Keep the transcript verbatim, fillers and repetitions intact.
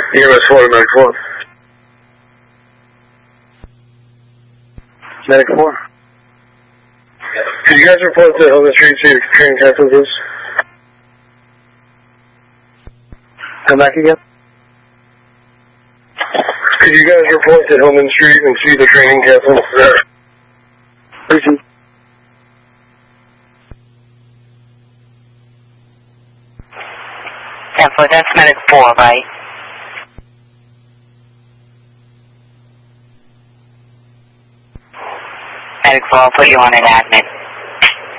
E M S four, Medic four. Medic four. Could you guys report to Hillman Street, see the train canceled, please? Come back again? Could you guys report to Hillman Street and see the training canceled there? Please. ten four, that's Medic four, right? Medic four, I'll put you on an admin.